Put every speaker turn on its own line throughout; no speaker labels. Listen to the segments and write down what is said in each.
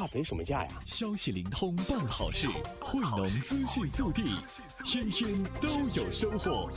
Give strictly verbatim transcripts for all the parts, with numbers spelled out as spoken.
肥什么价呀？
消息灵通办好事，惠农资讯速递，天天都有收获。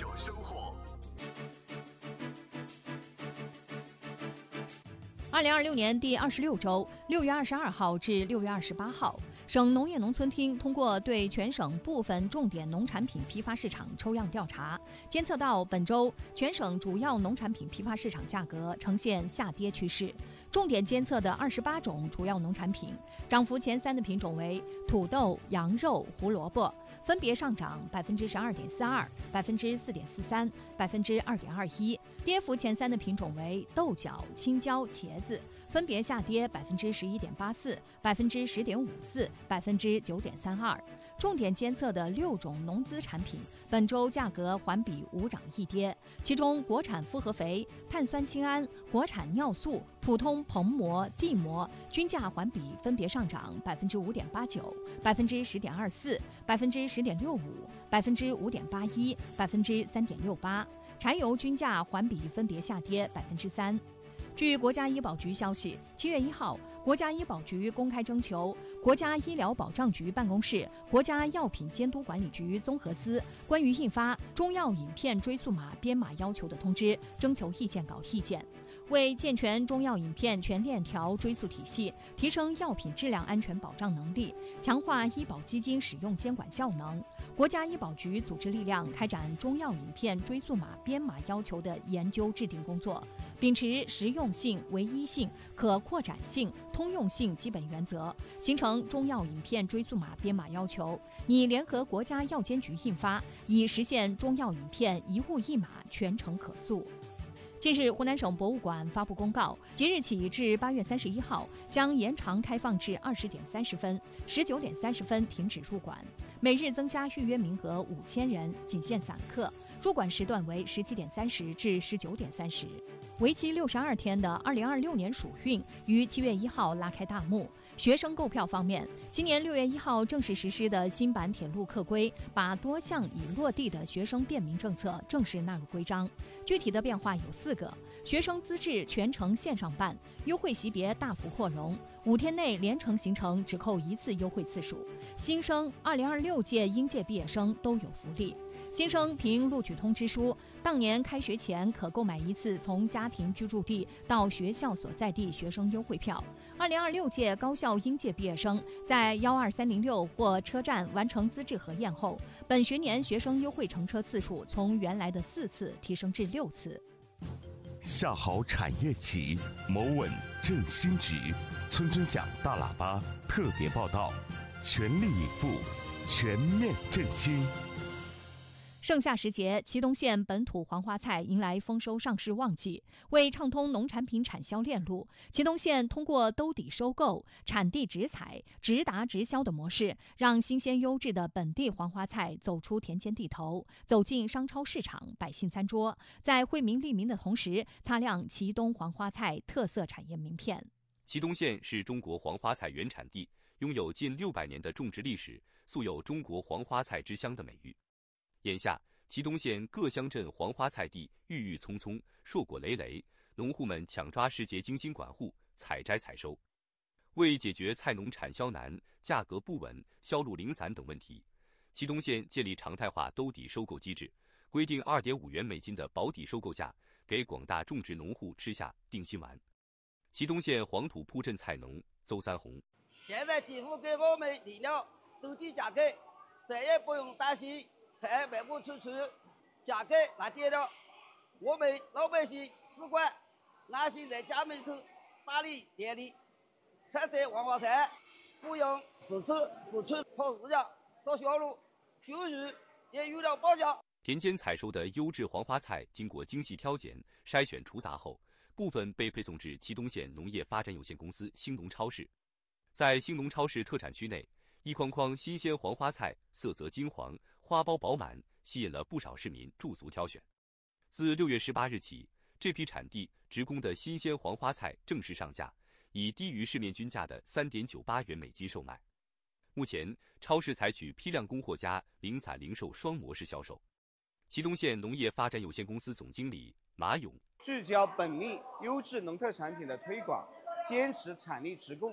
二零二六年第二十六周，六月二十二号至六月二十八号。省农业农村厅通过对全省部分重点农产品批发市场抽样调查，监测到本周全省主要农产品批发市场价格呈现下跌趋势。重点监测的二十八种主要农产品，涨幅前三的品种为土豆、羊肉、胡萝卜，分别上涨百分之十二点四二、百分之四点四三、百分之二点二一；跌幅前三的品种为豆角、青椒、茄子，分别下跌百分之十一点八四、百分之十点五四、百分之九点三二。重点监测的六种农资产品，本周价格环比五涨一跌，其中国产复合肥、碳酸氢铵、国产尿素、普通硼膜、地膜均价环比分别上涨百分之五点八九、百分之十点二四、百分之十点六五、百分之五点八一、百分之三点六八。柴油均价环比分别下跌百分之三。据国家医保局消息，七月一号，国家医保局公开征求国家医疗保障局办公室、国家药品监督管理局综合司关于印发中药饮片追溯码编码要求的通知，征求意见稿意见。为健全中药饮片全链条追溯体系，提升药品质量安全保障能力，强化医保基金使用监管效能，国家医保局组织力量开展中药饮片追溯码编码要求的研究制定工作，秉持实用性、唯一性、可扩展性、通用性基本原则，形成中药饮片追溯码编码要求，拟联合国家药监局印发，以实现中药饮片一物一码全程可溯。近日，湖南省博物馆发布公告，即日起至八月三十一号，将延长开放至二十点三十分，十九点三十分停止入馆，每日增加预约名额五千人，仅限散客。入馆时段为十七点三十至十九点三十。为期六十二天的二零二六年暑运于七月一号拉开大幕。学生购票方面，今年六月一号正式实施的新版铁路客规，把多项已落地的学生便民政策正式纳入规章。具体的变化有四个：学生资质全程线上办，优惠级别大幅扩容，五天内连程行程只扣一次优惠次数。新生二零二六届应届毕业生都有福利。新生凭录取通知书，当年开学前可购买一次从家庭居住地到学校所在地学生优惠票。二零二六届高校应届毕业生在幺二三零六或车站完成资质核验后，本学年学生优惠乘车次数从原来的四次提升至六次。
下好产业企，谋稳振兴局，村村响大喇叭特别报道，全力以赴，全面振兴。
盛夏时节，祁东县本土黄花菜迎来丰收上市旺季。为畅通农产品产销链路，祁东县通过兜底收购、产地直采、直达直销的模式，让新鲜优质的本地黄花菜走出田间地头，走进商超市场、百姓餐桌，在惠民利民的同时，擦亮祁东黄花菜特色产业名片。
祁东县是中国黄花菜原产地，拥有近六百年的种植历史，素有中国黄花菜之乡的美誉。眼下，祁东县各乡镇黄花菜地郁郁葱葱，硕果累累，农户们抢抓时节精心管护，采摘采收。为解决菜农产销难、价格不稳、销路零散等问题，祁东县建立常态化兜底收购机制，规定 二点五元美金的保底收购价，给广大种植农户吃下定心丸。祁东县黄土铺镇菜农邹三红：
现在几乎给我们理了兜底价格，再也不用担心菜卖不出去，价格那跌了，我们老百姓只管安心在家门口打理店里，采摘黄花菜，不用自此付出跑市场找销路，收入也有了保障。
田间采收的优质黄花菜经过精细挑拣、筛选除杂后，部分被配送至祁东县农业发展有限公司兴农超市。在兴农超市特产区内，一筐筐新鲜黄花菜色泽金黄，花苞饱满，吸引了不少市民驻足挑选。自六月十八日起，这批产地直供的新鲜黄花菜正式上架，以低于市面均价的 三点九八元美金售卖。目前，超市采取批量供货加零散零售双模式销售。祁东县农业发展有限公司总经理马勇：
聚焦本地优质农特产品的推广，坚持产地直供，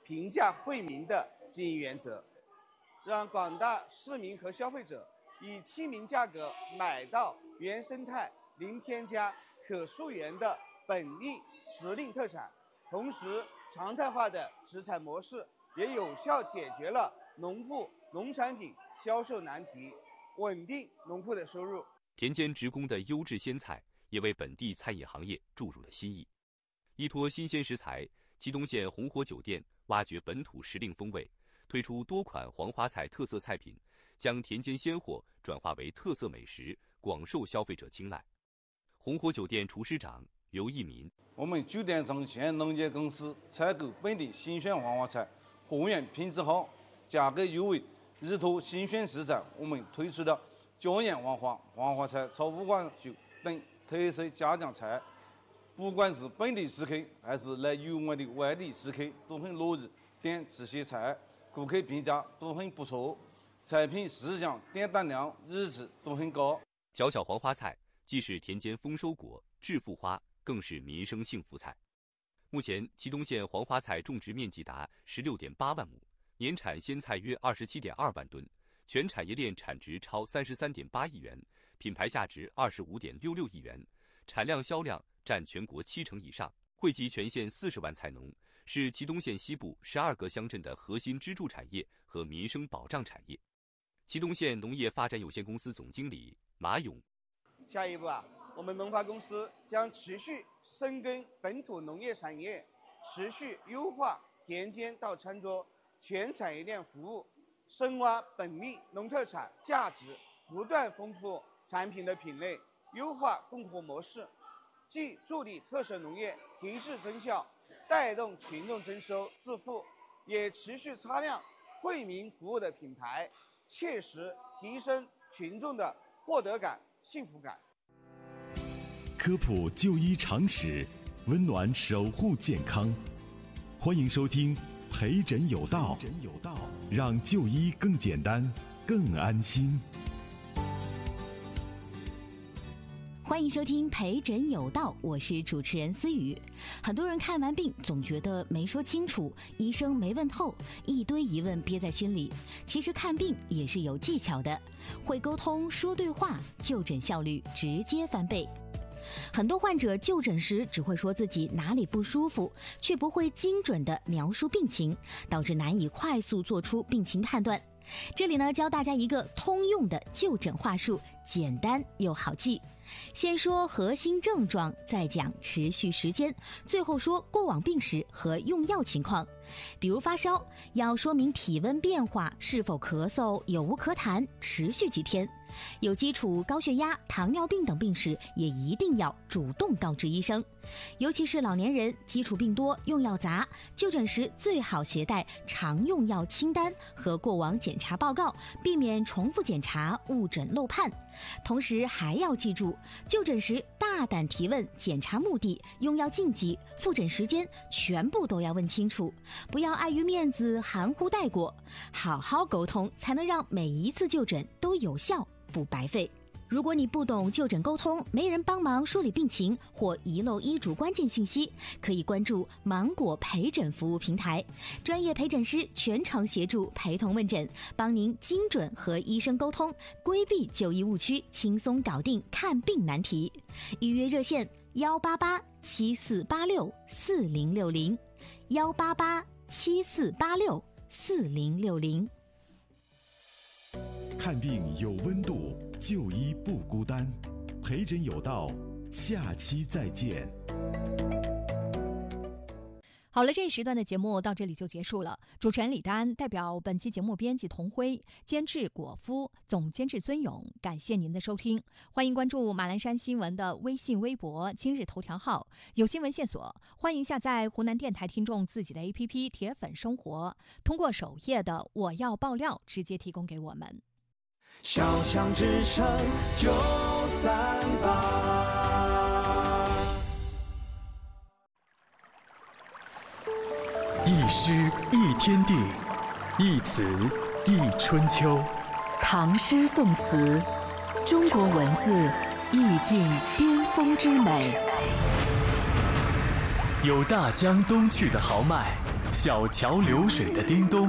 平价惠民的经营原则，让广大市民和消费者以亲民价格买到原生态、零添加、可溯源的本地时令特产。同时，常态化的直采模式也有效解决了农户农产品销售难题，稳定农户的收入。
田间直供的优质鲜菜也为本地餐饮行业注入了新意。依托新鲜食材，祁东县红火酒店挖掘本土时令风味，推出多款黄花菜特色菜品，将田间鲜货转化为特色美食，广受消费者青睐。红火酒店厨师长刘义民：
我们酒店从县农业公司采购本地新鲜黄花菜，货源品质好，价格优惠。依托新鲜食材，我们推出了椒盐黄花、黄花菜炒五花酒等特色家常菜。不管是本地食客还是来游玩的外地食客，都很乐意点这些菜，顾客评价都很不错，菜品质量、点单量一直都很高。
小小黄花菜既是田间丰收果、致富花，更是民生幸福菜。目前，祁东县黄花菜种植面积达十六点八万亩，年产鲜菜约二十七点二万吨，全产业链产值超三十三点八亿元，品牌价值二十五点六六亿元，产量销量占全国七成以上，惠及全县四十万菜农，是祁东县西部十二个乡镇的核心支柱产业和民生保障产业。祁东县农业发展有限公司总经理马勇：
下一步啊，我们农发公司将持续深耕本土农业产业，持续优化田间到餐桌全产业链服务，深挖本地农特产价值，不断丰富产品的品类，优化供货模式，既助力特色农业提质增效，带动群众增收致富，也持续擦亮惠民服务的品牌，切实提升群众的获得感、幸福感。
科普就医常识，温暖守护健康。欢迎收听陪诊有道，让就医更简单、更安心。
欢迎收听陪诊有道，我是主持人思雨。很多人看完病总觉得没说清楚，医生没问透，一堆疑问憋在心里。其实看病也是有技巧的，会沟通说对话，就诊效率直接翻倍。很多患者就诊时只会说自己哪里不舒服，却不会精准地描述病情，导致难以快速做出病情判断。这里呢，教大家一个通用的就诊话术，简单又好记。先说核心症状，再讲持续时间，最后说过往病史和用药情况。比如发烧，要说明体温变化，是否咳嗽，有无咳痰，持续几天。有基础高血压、糖尿病等病史，也一定要主动告知医生。尤其是老年人，基础病多，用药杂，就诊时最好携带常用药清单和过往检查报告，避免重复检查、误诊漏判。同时还要记住，就诊时大胆提问，检查目的、用药禁忌、复诊时间全部都要问清楚，不要碍于面子含糊带过，好好沟通，才能让每一次就诊都有效，不白费。如果你不懂就诊沟通，没人帮忙梳理病情，或遗漏医嘱关键信息，可以关注芒果陪诊服务平台，专业陪诊师全程协助陪同问诊，帮您精准和医生沟通，规避就医误区，轻松搞定看病难题。预约热线幺八八七四八六四零六零，幺八八七四八六四零六零。
看病有温度，就医不孤单。陪诊有道，下期再见。
好了，这一时段的节目到这里就结束了。主持人李丹代表本期节目编辑童辉、监制果夫、总监制孙勇，感谢您的收听。欢迎关注马栏山新闻的微信、微博、今日头条号，有新闻线索，欢迎下载湖南电台听众自己的 A P P 铁粉生活，通过首页的我要爆料直接提供给我们。
小象之声九三八，
一诗一天地，一词一春秋。
唐诗宋词，中国文字意境巅峰之美。
有大江东去的豪迈， 小桥流水的叮咚。